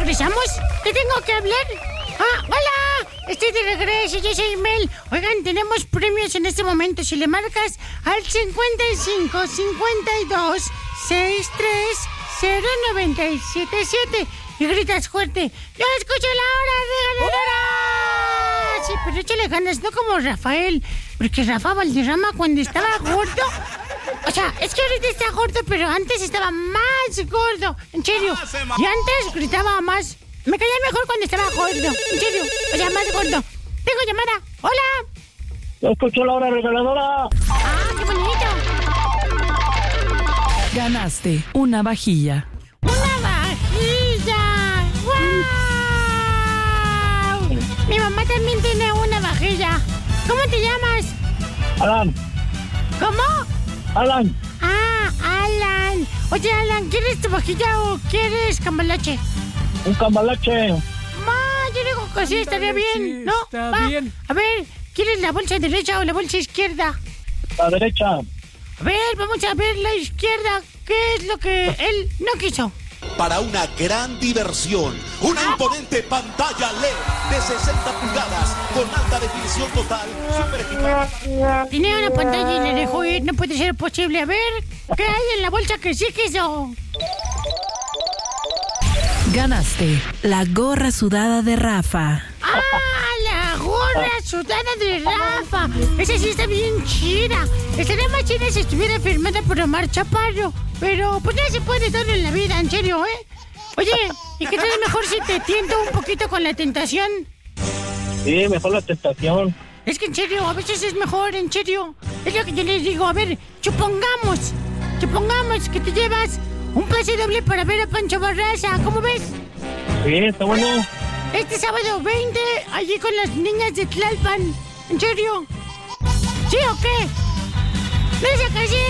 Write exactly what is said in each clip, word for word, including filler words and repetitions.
regresamos. ¿Te tengo que hablar? Ah, hola. Estoy de regreso, yo soy Mel. Oigan, tenemos premios en este momento. Si le marcas al cincuenta y cinco, cincuenta y dos, sesenta y tres, cero noventa y siete siete y gritas fuerte: ¡yo escucho la hora regaladora! Sí, pero échale ganas, no como Rafael. Porque Rafa Valderrama cuando estaba gordo... O sea, es que ahorita está gordo, pero antes estaba más gordo. En serio. Y antes gritaba más. Me caía mejor cuando estaba gordo. En serio. O sea, más gordo. Tengo llamada. ¡Hola! Yo escucho la hora regaladora. ¡Ah, qué bonito! Ganaste una vajilla. ¡Una vajilla! ¡Wow! Mi mamá también tiene una vajilla. ¿Cómo te llamas? Alan. ¿Cómo? Alan. Ah, Alan. Oye, Alan, ¿quieres tu vajilla o quieres cambalache? Un cambalache. Ma, yo digo que sí, estaría bien, ¿no? Está Va. bien. A ver, ¿quieres la bolsa derecha o la bolsa izquierda? La derecha. A ver, vamos a ver la izquierda. ¿Qué es lo que él no quiso? Para una gran diversión, una imponente pantalla L E D de sesenta pulgadas con alta definición total, super equipada. Tenía una pantalla y le dejó ir. No puede ser posible. A ver, ¿qué hay en la bolsa que sí quiso? Ganaste la gorra sudada de Rafa. ¡Ah, la gorra sudada de Rafa! Esa sí está bien chida. Estaría más chida si estuviera firmada por Omar Chaparro. Pero pues ya se puede todo en la vida, en serio, ¿eh? Oye, ¿y qué tal mejor si te tiento un poquito con la tentación? Sí, mejor la tentación. Es que en serio, a veces es mejor, en serio. Es lo que yo les digo. A ver, supongamos, supongamos que te llevas un pase doble para ver a Pancho Barraza. ¿Cómo ves? Sí, está bueno. Este sábado veinte, allí con las niñas de Tlalpan. ¿En serio? ¿Sí o qué? ¡Dice que sí!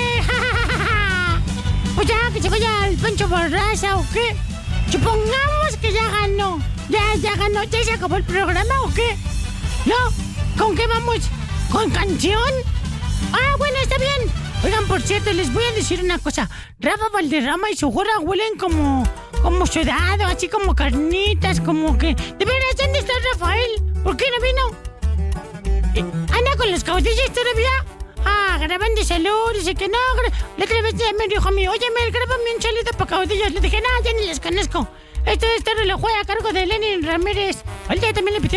Pues ya, que se vaya al Pancho Barraza o qué. Supongamos que ya ganó. Ya, ya ganó. ¿Ya se acabó el programa o qué? ¿No? ¿Con qué vamos? ¿Con canción? Ah, bueno, está bien. Oigan, por cierto, les voy a decir una cosa. Rafa Valderrama y su gorra huelen como... como sudado, así como carnitas, como que... ¿De veras dónde está Rafael? ¿Por qué no vino? ¿Anda con los caudillos todavía? Ah, grabando salud, dice que no. La otra vez ya me dijo a mí: oye, Mel, grábame un saludo para caudillos. Le dije: no, ya ni les conozco. Esto es Torre lo juega a cargo de Lenin Ramírez. Al día también le pidió